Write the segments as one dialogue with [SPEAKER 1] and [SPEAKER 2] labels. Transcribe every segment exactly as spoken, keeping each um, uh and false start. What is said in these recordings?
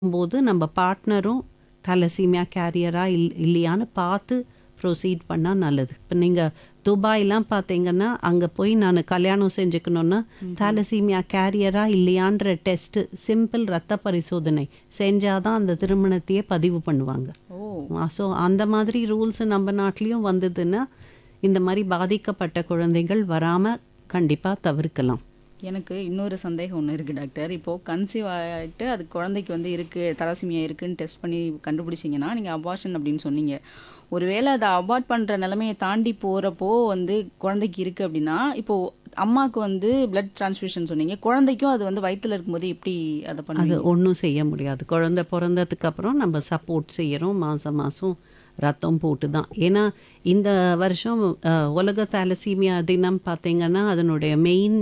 [SPEAKER 1] போது நம்ம பார்ட்னரும் தலசீமியா கேரியரா இல் இல்லையான்னு பார்த்து ப்ரொசீட் பண்ணால் நல்லது. இப்போ நீங்கள் துபாய்லாம் பார்த்தீங்கன்னா அங்கே போய் நான் கல்யாணம் செஞ்சுக்கணுன்னா தலசீமியா கேரியரா இல்லையான்ற டெஸ்ட்டு சிம்பிள் ரத்த பரிசோதனை செஞ்சால் தான் அந்த திருமணத்தையே பதிவு பண்ணுவாங்க. ஸோ அந்த மாதிரி ரூல்ஸ் நம்ம நாட்டிலையும் வந்ததுன்னா இந்த மாதிரி பாதிக்கப்பட்ட குழந்தைகள் வராமல் கண்டிப்பாக தவிர்க்கலாம்.
[SPEAKER 2] எனக்கு இன்னொரு சந்தேகம் ஒன்று இருக்குது டாக்டர். இப்போது கன்சீவ் ஆகிட்டு அது குழந்தைக்கு வந்து இருக்குது தலசீமியா இருக்குதுன்னு டெஸ்ட் பண்ணி கண்டுபிடிச்சிங்கன்னா நீங்கள் அபார்ஷன் அப்படின்னு சொன்னீங்க. ஒருவேளை அதை அபார்ட் பண்ணுற நிலைமையை தாண்டி போகிறப்போ வந்து குழந்தைக்கு இருக்குது அப்படின்னா இப்போது அம்மாவுக்கு வந்து பிளட் டிரான்ஸ்ஃபியூஷன் சொன்னீங்க, குழந்தைக்கும் அது வந்து வயிற்றில் இருக்கும்போது எப்படி அதை
[SPEAKER 1] அது
[SPEAKER 2] பண்ணுறது?
[SPEAKER 1] ஒன்றும் செய்ய முடியாது. குழந்தை பிறந்ததுக்கு அப்புறம் நம்ம சப்போர்ட் செய்கிறோம், மாதம் மாதம் ரத்தம் போட்டு தான். ஏன்னா இந்த வருஷம் அஹ், உலக தலசீமியா தினம் பார்த்தீங்கன்னா அதனுடைய மெயின்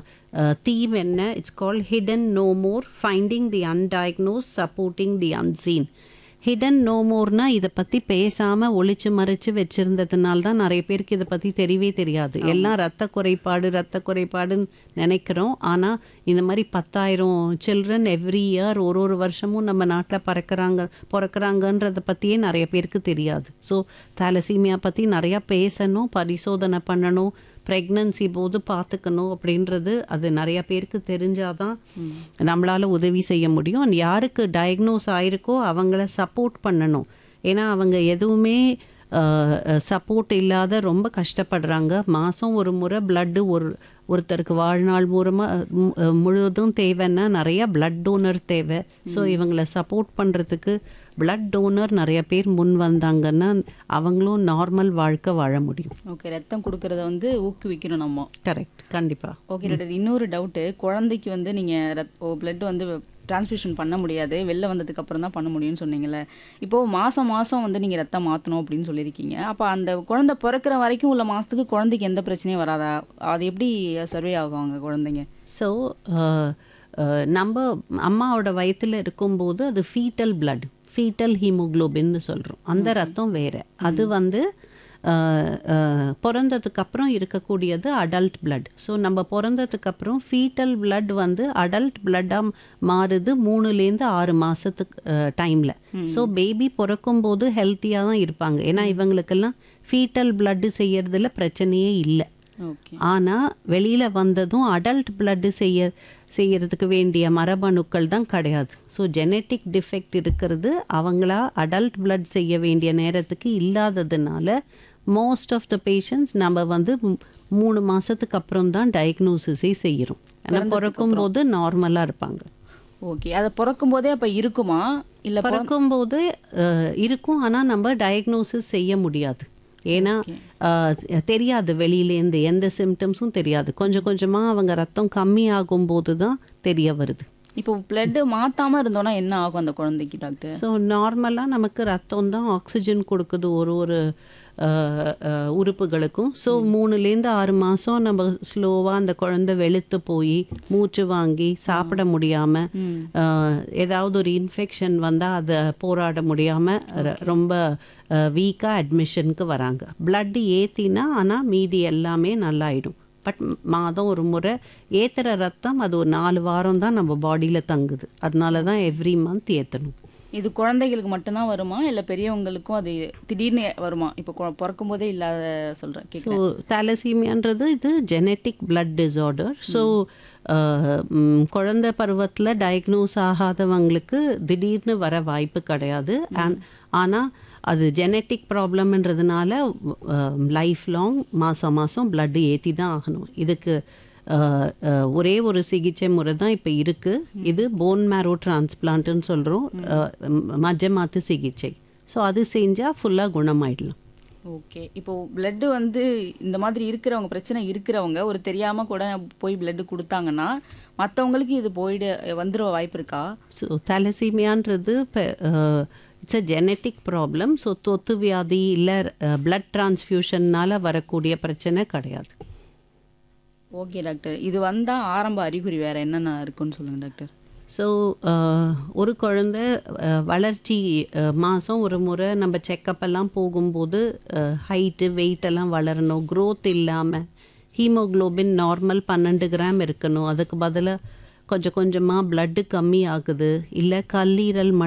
[SPEAKER 1] தீம் என்ன? It's call hidden no more, finding the அன்டயக்னோஸ், supporting the unseen. Hidden no Morna இதை பற்றி பேசாமல் ஒளிச்சு மறைச்சு வச்சுருந்ததுனால தான் நிறைய பேருக்கு இதை பற்றி தெரியவே தெரியாது. எல்லாம் ரத்த குறைபாடு ரத்த குறைபாடுன்னு நினைக்கிறோம். ஆனால் இந்த மாதிரி பத்தாயிரம் சில்ட்ரன் எவ்ரி இயர் ஒரு ஒரு வருஷமும் நம்ம நாட்டில் பறக்கிறாங்க பிறக்கிறாங்கன்றதை பற்றியே நிறைய பேருக்கு தெரியாது. ஸோ தலசீமியா பற்றி நிறையா பேசணும், பரிசோதனை பண்ணணும், ப்ரெக்னன்சி போது பார்த்துக்கணும் அப்படின்றது அது நிறையா பேருக்கு தெரிஞ்சாதான் நம்மளால் உதவி செய்ய முடியும். And யாருக்கு டயக்னோஸ் ஆயிருக்கோ அவங்கள சப்போர்ட் பண்ணணும். ஏன்னா அவங்க எதுவுமே சப்போர்ட் இல்லாத ரொம்ப கஷ்டப்படுறாங்க. மாதம் ஒரு முறை பிளட்டு ஒரு ஒருத்தருக்கு வாழ்நாள் மூலமாக முழுவதும் தேவைன்னா நிறையா பிளட் டோனர் தேவை. ஸோ இவங்களை சப்போர்ட் பண்ணுறதுக்கு பிளட் டோனர் நிறைய பேர் முன் வந்தாங்கன்னா அவங்களும் நார்மல் வாழ்க்கை வாழ முடியும்.
[SPEAKER 2] ஓகே, ரத்தம் கொடுக்கறத வந்து ஊக்குவிக்கணும் நம்ம.
[SPEAKER 1] கரெக்ட், கண்டிப்பாக.
[SPEAKER 2] ஓகே டாக்டர், இன்னொரு டவுட்டு. குழந்தைக்கு வந்து நீங்கள் ரத் ஓ பிளட் வந்து டிரான்ஸ்ஃபியூஷன் பண்ண முடியாது, வெளில வந்ததுக்கு அப்புறம் தான் பண்ண முடியும்னு சொன்னீங்கல்ல. இப்போது மாதம் மாதம் வந்து நீங்கள் ரத்தம் மாற்றணும் அப்படின்னு சொல்லியிருக்கீங்க. அப்போ அந்த குழந்தை பிறக்கிற வரைக்கும் உள்ள மாதத்துக்கு குழந்தைக்கு எந்த பிரச்சனையும் வராதா? அது எப்படி சர்வே ஆகுவாங்க குழந்தைங்க?
[SPEAKER 1] ஸோ நம்ம அம்மாவோட வயிற்றில் இருக்கும்போது அது ஃபீட்டல் பிளட், ஃபீட்டல் ஹீமோக்ளோபின்னு சொல்கிறோம். அந்த ரத்தம் வேறு. அது வந்து பிறந்ததுக்கப்புறம் இருக்கக்கூடியது அடல்ட் பிளட். ஸோ நம்ம பிறந்ததுக்கப்புறம் ஃபீட்டல் பிளட் வந்து அடல்ட் பிளட்டாக மாறுது மூணுலேருந்து ஆறு மாதத்துக்கு டைமில். ஸோ பேபி பிறக்கும்போது ஹெல்த்தியாக தான் இருப்பாங்க. ஏன்னா இவங்களுக்கெல்லாம் ஃபீட்டல் பிளட்டு செய்யறதுல பிரச்சனையே இல்லை. ஆனால் வெளியில் வந்ததும் அடல்ட் பிளட்டு செய்ய செய்யறதுக்கு வேண்டிய மரபணுக்கள் தான் கிடையாது. ஸோ ஜெனட்டிக் டிஃபெக்ட் இருக்கிறது அவங்களா அடல்ட் பிளட் செய்ய வேண்டிய நேரத்துக்கு இல்லாததுனால மோஸ்ட் ஆஃப் த பேஷண்ட்ஸ் நம்ம வந்து மூணு மாதத்துக்கு அப்புறம் தான் டயக்னோசிஸே செய்கிறோம். ஆனால் பிறக்கும் போது நார்மலாக இருப்பாங்க.
[SPEAKER 2] ஓகே, அதை பிறக்கும் போதே அப்போ இருக்குமா? இல்லை
[SPEAKER 1] பிறக்கும்போது இருக்கும், ஆனால் நம்ம டயக்னோசிஸ் செய்ய முடியாது. ஏன்னா தெரியாது, வெளியிலேருந்து எந்த சிம்டம்ஸும் தெரியாது. கொஞ்சம் கொஞ்சமாக அவங்க ரத்தம் கம்மி ஆகும்போது தான் தெரிய வருது.
[SPEAKER 2] இப்போ பிளட்டு மாற்றாமல் இருந்தோன்னா என்ன ஆகும் அந்த குழந்தைக்கு டாக்டர்?
[SPEAKER 1] ஸோ நார்மலாக நமக்கு ரத்தம் தான் ஆக்சிஜன் கொடுக்குது ஒரு ஒரு உறுப்புகளுக்கும். ஸோ மூணுலேருந்து ஆறு மாதம் நம்ம ஸ்லோவாக அந்த குழந்தை வெளுத்து போய் மூச்சு வாங்கி சாப்பிட முடியாமல் ஏதாவது ஒரு இன்ஃபெக்ஷன் வந்தால் அதை போராட முடியாமல் ரொம்ப வீக்காக அட்மிஷனுக்கு வராங்க. பிளட்டு ஏற்றினா ஆனால் மீதி எல்லாமே நல்லாயிடும். பட் மாதம் ஒரு முறை ஏற்றுற ரத்தம் அது ஒரு நாலு வாரம் தான் நம்ம பாடியில் தங்குது. அதனால தான் எவ்ரி மந்த் ஏற்றணும்.
[SPEAKER 2] இது குழந்தைகளுக்கு மட்டும்தான் வருமா இல்லை பெரியவங்களுக்கும் அது திடீர்னு வருமா? இப்போ பிறக்கும் போதே இல்லாத சொல்கிறேன்.
[SPEAKER 1] ஸோ தலசீமியான்றது இது ஜெனட்டிக் பிளட் டிஸார்டர். ஸோ குழந்தை பருவத்தில் டயக்னோஸ் ஆகாதவங்களுக்கு திடீர்னு வர வாய்ப்பு கிடையாது. அண்ட் ஆனால் அது ஜெனட்டிக் ப்ராப்ளம்ன்றதுனால லைஃப் லாங் மாதம் மாதம் பிளட்டு ஏற்றி தான் ஆகணும். இதுக்கு ஒரே ஒரு சிகிச்சை முறை தான் இப்போ இருக்குது. இது போன் மேரோ டிரான்ஸ்பிளான்ட்னு சொல்கிறோம், மஜ்ஜ மாற்று சிகிச்சை. ஸோ அது செஞ்சால் ஃபுல்லாக குணமாயிடலாம்.
[SPEAKER 2] ஓகே, இப்போது பிளட்டு வந்து இந்த மாதிரி இருக்கிறவங்க பிரச்சனை இருக்கிறவங்க ஒரு தெரியாமல் கூட போய் பிளட்டு கொடுத்தாங்கன்னா மற்றவங்களுக்கு இது போயிட வந்துட வாய்ப்பு இருக்கா?
[SPEAKER 1] ஸோ தலசீமியான்றது இப்போ it's a genetic problem. So தொத்து வியாதி இல்லை பிளட் டிரான்ஸ்ஃபியூஷன்னால் வரக்கூடிய பிரச்சனை கிடையாது.
[SPEAKER 2] ஓகே டாக்டர், இது வந்தால் ஆரம்ப அறிகுறி வேறு என்னென்ன இருக்குன்னு சொல்லுங்கள் டாக்டர்.
[SPEAKER 1] ஸோ ஒரு குழந்தை வளர்ச்சி மாதம் ஒரு முறை நம்ம செக்கப்பெல்லாம் போகும்போது ஹைட்டு வெயிட்டெல்லாம் வளரணும், க்ரோத் இல்லாமல் ஹீமோக்ளோபின் நார்மல் பன்னெண்டு கிராம் இருக்கணும். அதுக்கு பதிலாக கொஞ்சம் கொஞ்சமாக blood கம்மி ஆகுது, இல்லை கல்லீரல்